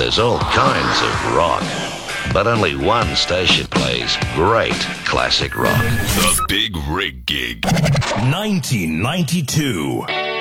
There's all kinds of rock, but only one station plays great classic rock. The Big Rig Gig, 1992.